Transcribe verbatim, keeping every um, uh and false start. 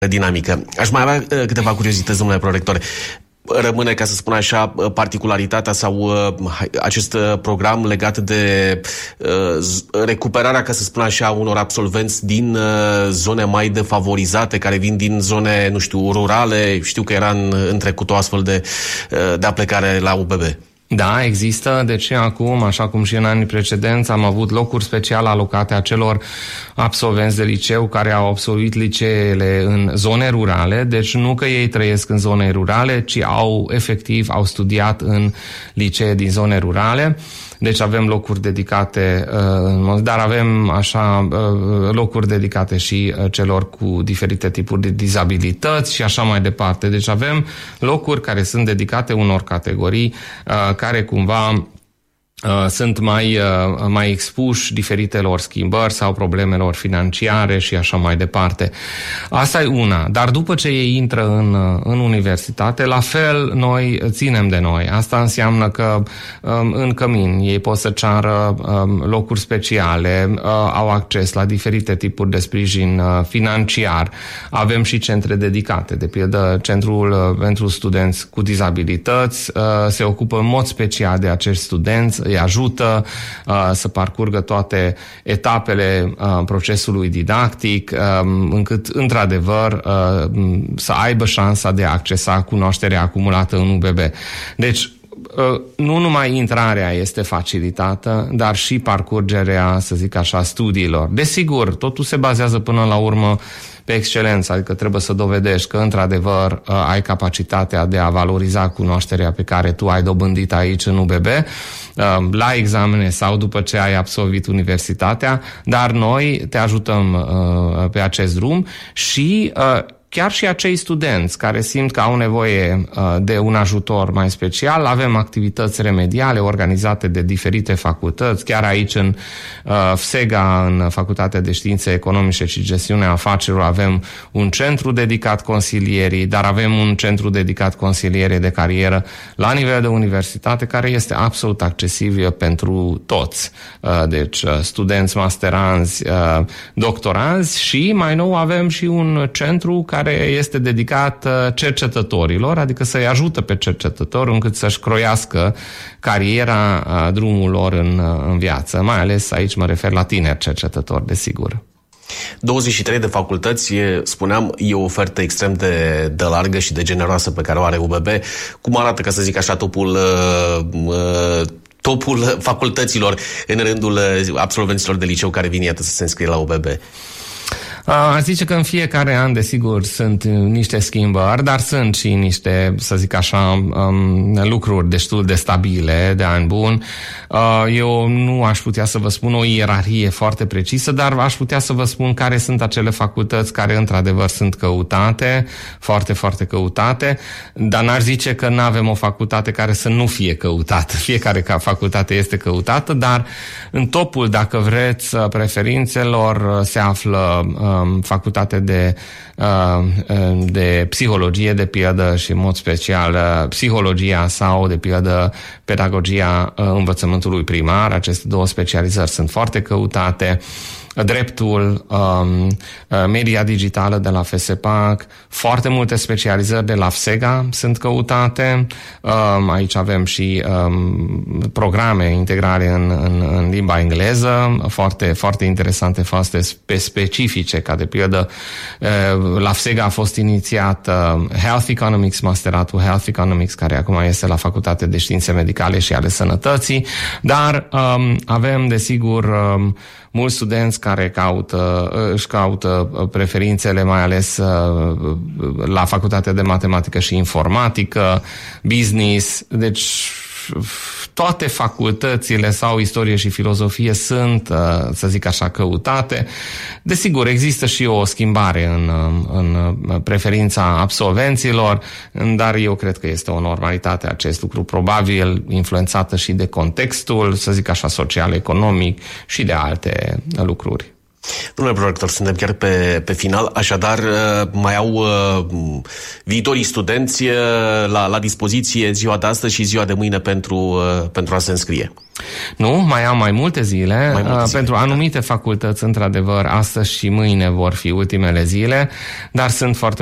dinamică. Aș mai avea câteva curiozități, domnule prorector. Rămâne, ca să spun așa, particularitatea sau uh, acest program legat de uh, recuperarea, ca să spun așa, unor absolvenți din uh, zone mai defavorizate, care vin din zone, nu știu, rurale. Știu că era în, în trecut o astfel de, uh, de aplecare la U B B. Da, există. Deci acum, așa cum și în anii precedenți, am avut locuri special alocate acelor absolvenți de liceu care au absolvit liceele în zone rurale. Deci nu că ei trăiesc în zone rurale, ci au efectiv, au studiat în licee din zone rurale. Deci avem locuri dedicate, dar avem așa locuri dedicate și celor cu diferite tipuri de dizabilități și așa mai departe. Deci avem locuri care sunt dedicate unor categorii care cumva sunt mai, mai expuși diferitelor schimbări sau problemelor financiare și așa mai departe. Asta e una. Dar după ce ei intră în, în universitate, la fel noi ținem de noi. Asta înseamnă că în cămin ei pot să ceară locuri speciale, au acces la diferite tipuri de sprijin financiar. Avem și centre dedicate. De pildă, Centrul pentru Studenți cu Dizabilități se ocupă în mod special de acești studenți, îi ajută uh, să parcurgă toate etapele uh, procesului didactic, uh, încât, într-adevăr, uh, să aibă șansa de a accesa cunoașterea acumulată în U B B. Deci, uh, nu numai intrarea este facilitată, dar și parcurgerea, să zic așa, studiilor. Desigur, totul se bazează până la urmă pe excelență, adică trebuie să dovedești că, într-adevăr, ai capacitatea de a valoriza cunoașterea pe care tu ai dobândit aici în U B B, la examene sau după ce ai absolvit universitatea, dar noi te ajutăm pe acest drum și chiar și acei studenți care simt că au nevoie uh, de un ajutor mai special, avem activități remediale organizate de diferite facultăți. Chiar aici în uh, F S E G A, în Facultatea de Științe Economice și Gestiunea Afacerilor, avem un centru dedicat consilierii, dar avem un centru dedicat consilierii de carieră la nivel de universitate, care este absolut accesibil pentru toți. Uh, deci uh, studenți, masteranzi, uh, doctoranzi și mai nou avem și un centru care care este dedicat cercetătorilor, adică să-i ajută pe cercetători încât să-și croiască cariera, drumul lor în, în viață. Mai ales aici mă refer la tineri cercetători, desigur. douăzeci și trei de facultăți, spuneam, e o ofertă extrem de, de largă și de generoasă pe care o are U B B. Cum arată, ca să zic așa, topul... Uh, topul facultăților în rândul absolvenților de liceu care vin, iată, să se înscrie la U B B? Aș zice că în fiecare an, desigur, sunt niște schimbări, dar sunt și niște, să zic așa, lucruri destul de stabile, de ani buni. Eu nu aș putea să vă spun o ierarhie foarte precisă, dar aș putea să vă spun care sunt acele facultăți care, într-adevăr, sunt căutate, foarte, foarte căutate, dar n-aș zice că nu avem o facultate care să nu fie căutată. Fiecare facultate este căutată, dar în topul, dacă vreți, preferințelor se află facultate de, de psihologie, de pildă, și în mod special psihologia sau, de pildă, pedagogia învățământului primar. Aceste două specializări sunt foarte căutate. Dreptul, um, media digitală de la F S E P A C, foarte multe specializări de la F S E G A sunt căutate. Um, aici avem și um, programe integrale în, în, în limba engleză, foarte, foarte interesante, foarte specifice, ca de pildă la F S E G A a fost inițiat uh, Health Economics, masteratul Health Economics, care acum este la Facultatea de Științe Medicale și ale Sănătății, dar um, avem, desigur, um, mulți studenți care caută, își caută preferințele, mai ales la Facultatea de Matematică și Informatică, Business, deci toate facultățile sau istorie și filozofie sunt, să zic așa, căutate. Desigur, există și o schimbare în, în preferința absolvenților, dar eu cred că este o normalitate acest lucru, probabil influențată și de contextul, să zic așa, social, economic și de alte lucruri. Domnule prorector, suntem chiar pe, pe final, așadar mai au uh, viitorii studenți uh, la, la dispoziție ziua de astăzi și ziua de mâine pentru, uh, pentru a se înscrie. Nu, mai am mai multe zile. Mai multe zile pentru anumite facultăți, într-adevăr, astăzi și mâine vor fi ultimele zile, dar sunt foarte